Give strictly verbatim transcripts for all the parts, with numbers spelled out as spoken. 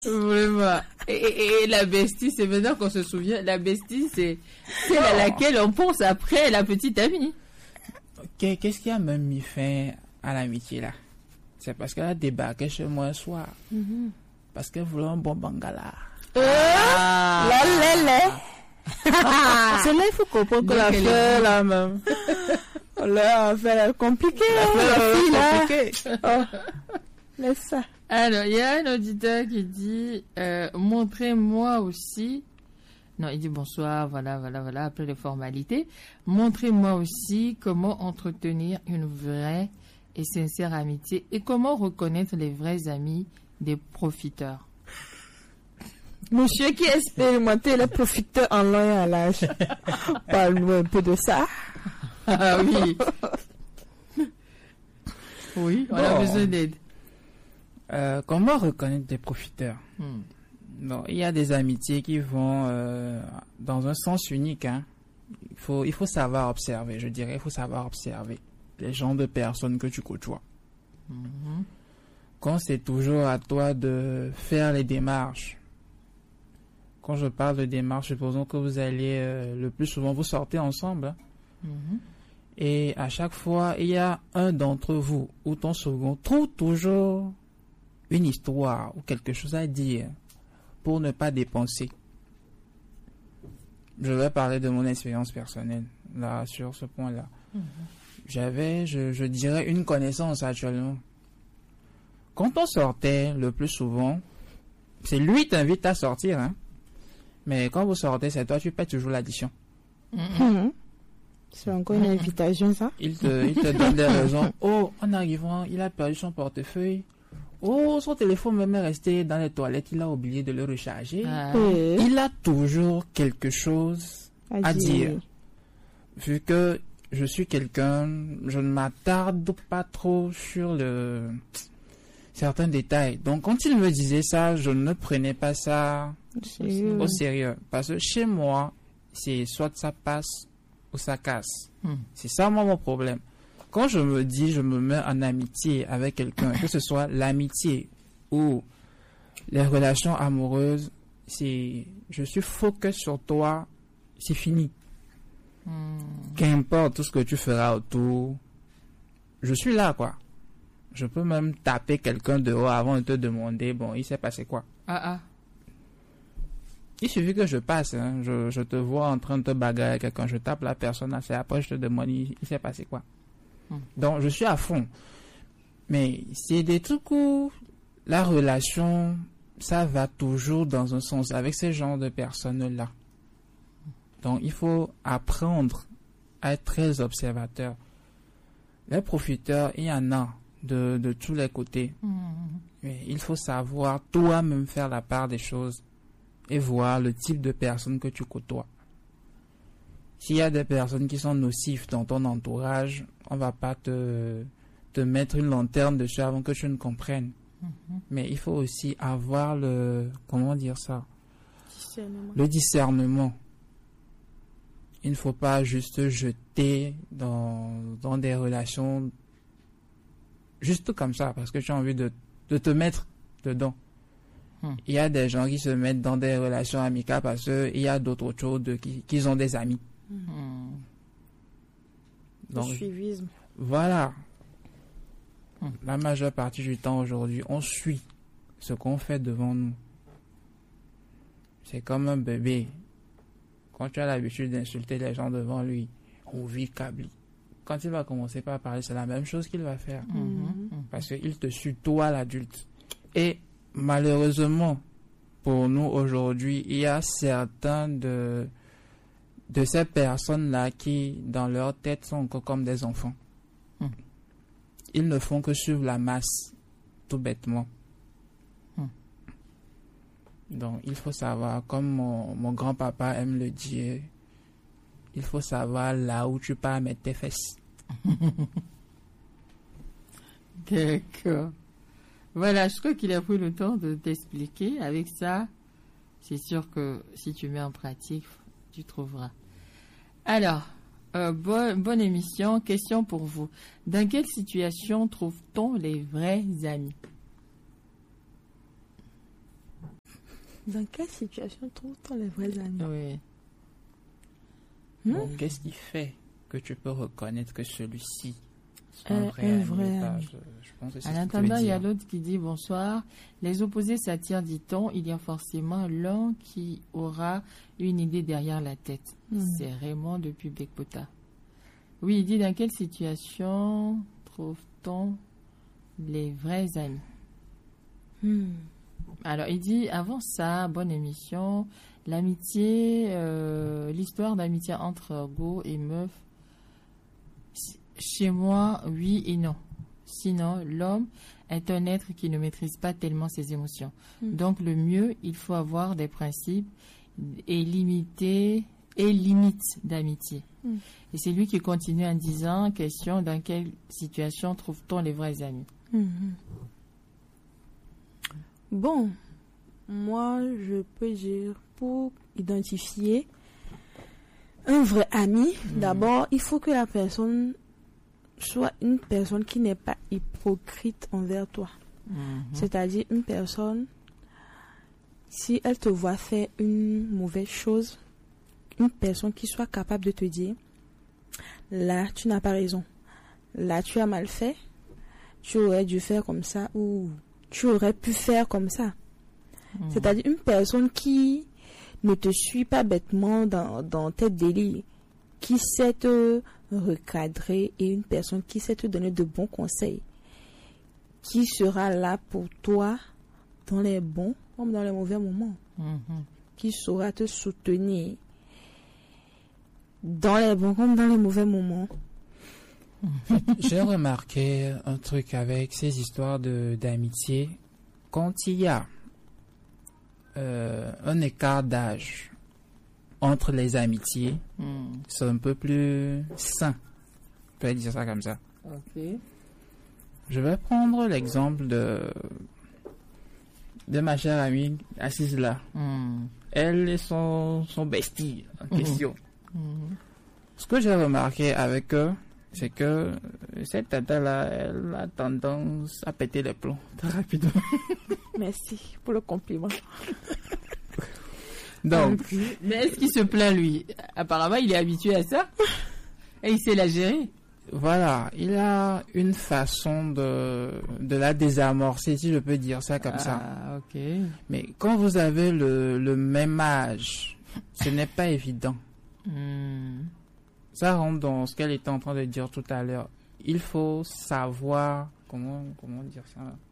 Vraiment. Et, et, et la bestie, c'est maintenant qu'on se souvient, la bestie, c'est celle à laquelle on pense après la petite amie. Ok, qu'est-ce qui a même mis fin à l'amitié là? C'est parce qu'elle a débarqué chez moi un soir. Mm-hmm. Parce qu'elle voulait un bon bangala. Euh, ah. La lélé. C'est là il faut comprendre que la fleur là même. La fleur est compliquée. La fleur est compliquée. Oh. Laisse ça. Alors, il y a un auditeur qui dit euh, montrez-moi aussi. Non, il dit bonsoir, voilà, voilà, voilà, après les formalités. Montrez-moi aussi comment entretenir une vraie et sincère amitié et comment reconnaître les vrais amis des profiteurs. Monsieur qui est expérimenté, les profiteurs en long et à l'âge. Parle-nous un peu de ça. Ah oui. Oui, on bon. a besoin d'aide. Euh, comment reconnaître des profiteurs? hmm. Bon, il y a des amitiés qui vont euh, dans un sens unique. Hein. Il faut, il faut savoir observer, je dirais, il faut savoir observer les genres de personnes que tu côtoies. Mm-hmm. Quand c'est toujours à toi de faire les démarches. Quand je parle de démarches, supposons que vous allez euh, le plus souvent vous sortez ensemble. Hein. Mm-hmm. Et à chaque fois, il y a un d'entre vous ou ton second trouve toujours une histoire ou quelque chose à dire pour ne pas dépenser. Je vais parler de mon expérience personnelle là sur ce point-là. Mmh. J'avais, je, je dirais, une connaissance actuellement. Quand on sortait le plus souvent, c'est lui qui t'invite à sortir, hein. Mais quand vous sortez, c'est toi tu paies toujours l'addition. Mmh. C'est encore une invitation, ça. Il te, il te donne des raisons. Oh, en arrivant, il a perdu son portefeuille. Oh, son téléphone même est resté dans les toilettes, il a oublié de le recharger. Ah. Il a toujours quelque chose à, à dire. dire. Vu que je suis quelqu'un, je ne m'attarde pas trop sur le certains détails. Donc quand il me disait ça, je ne prenais pas ça sérieux. au sérieux. Parce que chez moi, c'est soit ça passe ou ça casse. Hmm. C'est ça moi mon problème. Quand je me dis, je me mets en amitié avec quelqu'un, que ce soit l'amitié ou les relations amoureuses, c'est, je suis focus sur toi, c'est fini. Mm. Qu'importe tout ce que tu feras autour, je suis là, quoi. Je peux même taper quelqu'un dehors avant de te demander, bon, il s'est passé quoi? Ah ah. Il suffit que je passe, hein, je, je te vois en train de te bagarrer avec quelqu'un, je tape la personne, c'est après je te demande, il, il s'est passé quoi? Donc, je suis à fond. Mais c'est des trucs où la relation, ça va toujours dans un sens avec ces genres de personnes-là. Donc, il faut apprendre à être très observateur. Les profiteurs, il y en a de, de tous les côtés. Mmh. Mais il faut savoir toi-même faire la part des choses et voir le type de personnes que tu côtoies. S'il y a des personnes qui sont nocives dans ton entourage, on va pas te, te mettre une lanterne dessus avant que tu ne comprennes. Mm-hmm. Mais il faut aussi avoir le, comment dire ça? Discernement. Le discernement. Il ne faut pas juste jeter dans, dans des relations juste comme ça, parce que tu as envie de, de te mettre dedans. Mm. Il y a des gens qui se mettent dans des relations amicales parce qu'il y a d'autres choses de, qui, qui ont des amis. Mmh. Donc, le suivisme. Voilà. Mmh. La majeure partie du temps aujourd'hui, on suit ce qu'on fait devant nous. C'est comme un bébé. Quand tu as l'habitude d'insulter les gens devant lui, on vit câblé. Quand il va commencer par parler, c'est la même chose qu'il va faire. Mmh. Parce qu'il te suit, toi l'adulte. Et malheureusement, pour nous aujourd'hui, il y a certains de... de ces personnes-là qui, dans leur tête, sont encore comme des enfants. Hum. Ils ne font que suivre la masse, tout bêtement. Hum. Donc, il faut savoir, comme mon, mon grand-papa aime le dire, il faut savoir là où tu pars mettre tes fesses. D'accord. Voilà, je crois qu'il a pris le temps de t'expliquer. Avec ça, c'est sûr que si tu mets en pratique, tu trouveras. Alors, euh, bonne, bonne émission. Question pour vous. Dans quelle situation trouve-t-on les vrais amis? Dans quelle situation trouve-t-on les vrais amis? Oui. Hmm? Bon, qu'est-ce qui fait que tu peux reconnaître que celui-ci soit un, un vrai un ami? Vrai Pas, ami. je, je pense que c'est En ce attendant, il y a dire. l'autre qui dit bonsoir. Les opposés s'attirent, dit-on. Il y a forcément l'un qui aura une idée derrière la tête. Mm. C'est Raymond depuis Bekpota. Oui, il dit dans quelle situation trouve-t-on les vrais amis? Mm. Alors, il dit, avant ça, bonne émission, l'amitié, euh, l'histoire d'amitié entre go et meuf, chez moi, oui et non. Sinon, l'homme est un être qui ne maîtrise pas tellement ses émotions. Mm. Donc, le mieux, il faut avoir des principes et limiter et limites d'amitié. Mm. Et c'est lui qui continue en disant, question, dans quelle situation trouve-t-on les vrais amis? Mm-hmm. Bon, moi, je peux dire, pour identifier un vrai ami, mmh. d'abord, il faut que la personne soit une personne qui n'est pas hypocrite envers toi. Mmh. C'est-à-dire une personne, si elle te voit faire une mauvaise chose, une personne qui soit capable de te dire, là, tu n'as pas raison. Là, tu as mal fait. Tu aurais dû faire comme ça ou tu aurais pu faire comme ça. Mmh. C'est-à-dire une personne qui ne te suit pas bêtement dans, dans tes délires, qui sait te recadrer et une personne qui sait te donner de bons conseils, qui sera là pour toi dans les bons comme dans les mauvais moments, mmh. qui saura te soutenir dans les bons comme dans les mauvais moments. J'ai remarqué un truc avec ces histoires de, d'amitié. Quand il y a euh, un écart d'âge entre les amitiés, mm. c'est un peu plus sain. Je peux dire ça comme ça. Okay. Je vais prendre l'exemple de, de ma chère amie assise là. Mm. Elle et son, son bestie en question. Mm. Ce que j'ai remarqué avec eux, c'est que cette tata-là, elle a tendance à péter les plombs très rapidement. Merci pour le compliment. Donc, mais est-ce qu'il se plaint, lui? Apparemment, il est habitué à ça. Et il sait la gérer. Voilà, il a une façon de, de la désamorcer, si je peux dire ça comme ah, ça. Ah, ok. Mais quand vous avez le, le même âge, ce n'est pas évident. Hmm. Ça rentre dans ce qu'elle était en train de dire tout à l'heure. Il faut savoir... Comment, comment dire ça là?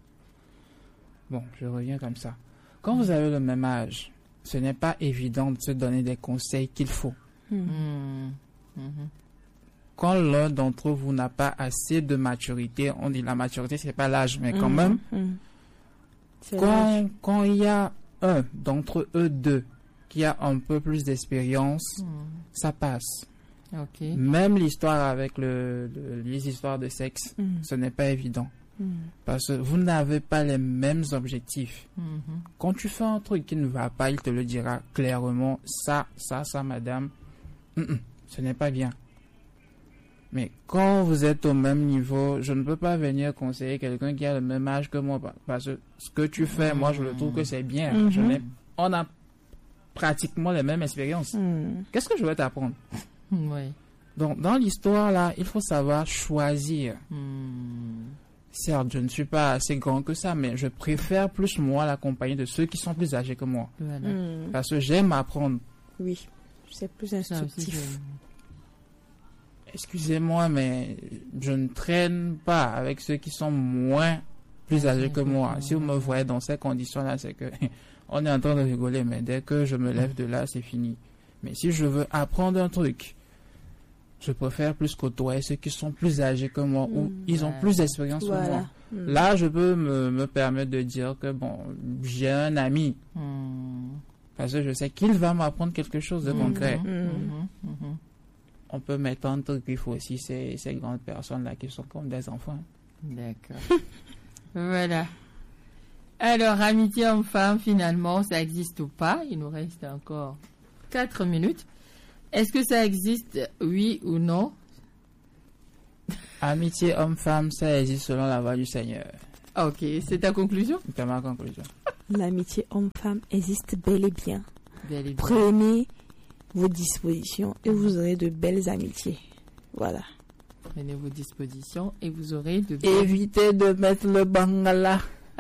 Bon, je reviens comme ça. Quand vous avez le même âge, ce n'est pas évident de se donner des conseils qu'il faut. Mmh. Mmh. Quand l'un d'entre vous n'a pas assez de maturité, on dit la maturité, c'est pas l'âge, mais quand mmh. même, mmh. quand, quand il y a un d'entre eux deux qui a un peu plus d'expérience, mmh. ça passe. Okay. Même l'histoire avec le, le, les histoires de sexe, mm. ce n'est pas évident. Mm. Parce que vous n'avez pas les mêmes objectifs. Mm-hmm. Quand tu fais un truc qui ne va pas, il te le dira clairement. Ça, ça, ça, madame, mm-mm, ce n'est pas bien. Mais quand vous êtes au même niveau, je ne peux pas venir conseiller quelqu'un qui a le même âge que moi. Parce que ce que tu fais, mm. moi, je le trouve que c'est bien. Mm-hmm. Je n'ai, on a pratiquement les mêmes expériences. Mm. Qu'est-ce que je vais t'apprendre? Oui. Donc, dans l'histoire, là, il faut savoir choisir. Hmm. Certes, je ne suis pas assez grand que ça, mais je préfère plus, moi, la compagnie de ceux qui sont plus âgés que moi. Voilà. Hmm. Parce que j'aime apprendre. Oui, c'est plus instructif. Excusez-moi, mais je ne traîne pas avec ceux qui sont moins plus âgés que moi. Si vous me voyez dans ces conditions-là, c'est que on est en train de rigoler, mais dès que je me lève de là, c'est fini. Mais si je veux apprendre un truc, je préfère plus côtoyer ceux qui sont plus âgés que moi mmh, ou ils ouais. ont plus d'expérience voilà. que moi. Mmh. Là, je peux me, me permettre de dire que bon, j'ai un ami. Mmh. Parce que je sais qu'il va m'apprendre quelque chose de mmh. concret. Mmh. Mmh. On peut mettre en truc, il faut aussi ces, ces grandes personnes-là qui sont comme des enfants. D'accord. Voilà. Alors, amitié homme-femme, finalement, ça existe ou pas? Il nous reste encore quatre minutes. Est-ce que ça existe, oui ou non? Amitié homme-femme, ça existe selon la voix du Seigneur. Ok, c'est ta conclusion? C'est ma conclusion. L'amitié homme-femme existe bel et bien. Bel et bien. Prenez vos dispositions et vous aurez de belles amitiés. Voilà. Prenez vos dispositions et vous aurez de belles... Évitez de mettre le bangala.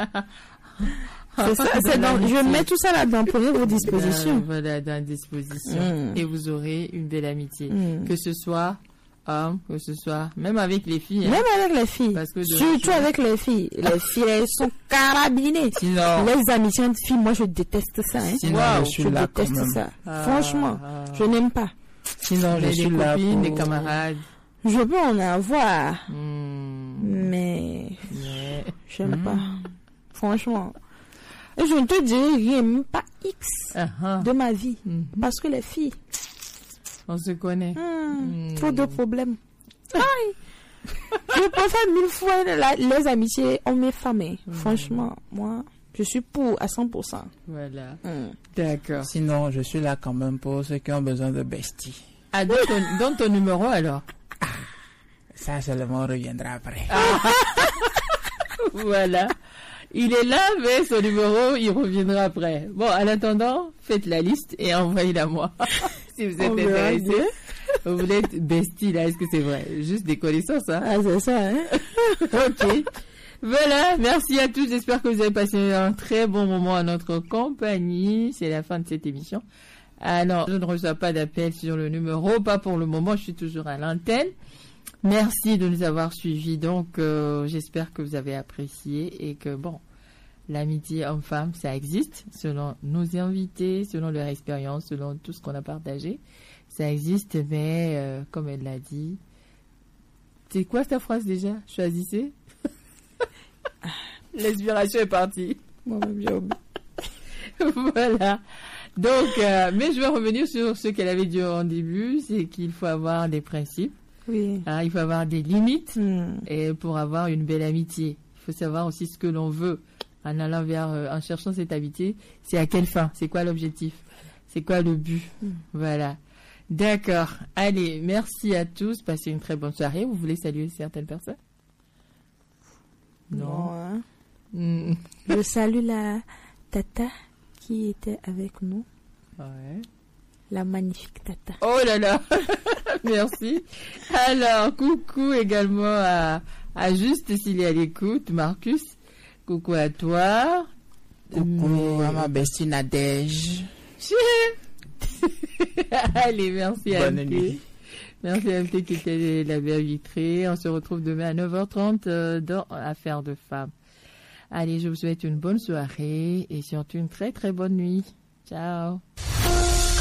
C'est ça, c'est dans, je mets tout ça là-dedans. Prenez vos dispositions. Dans, voilà, dans disposition. Mm. Et vous aurez une belle amitié. Mm. Que ce soit homme, que ce soit même avec les filles. Même hein. avec les filles. Parce que surtout avec les filles. Les filles, elles sont carabinées. Sinon, les amitiés entre filles, moi je déteste ça. Hein. Sinon, wow, je, suis je là déteste ça. Ah, Franchement, ah. je n'aime pas. Sinon, je les, suis les là copines, pour... les camarades. Je peux en avoir. Mm. Mais, mais... j'aime mm. pas. Franchement. Et je ne te dirai rien, même pas X uh-huh. de ma vie. Mm-hmm. Parce que les filles. On se connaît. Mm, mm. Trop de problèmes. Aïe. Je préfère mille fois la, les amitiés hommes et femmes. Mm. Franchement, moi, je suis pour à cent pour cent. Voilà. Mm. D'accord. Sinon, je suis là quand même pour ceux qui ont besoin de besties. Ah, donne ton, donne ton numéro alors. Ah, ça seulement reviendra après. Ah. Voilà. Il est là, mais son numéro, il reviendra après. Bon, en attendant, faites la liste et envoyez-la moi. Si vous êtes On intéressé. Vous voulez être bestie, là, est-ce que c'est vrai? Juste des connaissances, hein? Ah, c'est ça, hein? Ok. Voilà, merci à tous. J'espère que vous avez passé un très bon moment à notre compagnie. C'est la fin de cette émission. Alors, je ne reçois pas d'appel sur le numéro, pas pour le moment, je suis toujours à l'antenne. Merci de nous avoir suivis. Donc, euh, j'espère que vous avez apprécié et que, bon, l'amitié homme-femme, ça existe selon nos invités, selon leur expérience, selon tout ce qu'on a partagé. Ça existe, mais euh, comme elle l'a dit, c'est quoi ta phrase déjà? Choisissez. L'inspiration est partie. Moi-même, voilà. Donc, euh, mais je vais revenir sur ce qu'elle avait dit en début, c'est qu'il faut avoir des principes. Oui. Hein, il faut avoir des limites mm. et pour avoir une belle amitié. Il faut savoir aussi ce que l'on veut en allant vers, euh, en cherchant cette amitié. C'est à quelle fin? C'est quoi l'objectif? C'est quoi le but? mm. Voilà. D'accord. Allez, merci à tous. Passez une très bonne soirée. Vous voulez saluer certaines personnes? Non. non hein. mm. Je salue la Tata qui était avec nous. Ouais. La magnifique Tata. Oh là là. Merci. Alors, coucou également à, à Juste s'il est à l'écoute, Marcus. Coucou à toi. Coucou Mais... à ma bestie Nadège. Allez, merci Bonne à M T. Nuit. Merci à M T qui était la verre vitrée. On se retrouve demain à neuf heures trente euh, dans Affaires de femmes. Allez, je vous souhaite une bonne soirée et surtout une très très bonne nuit. Ciao.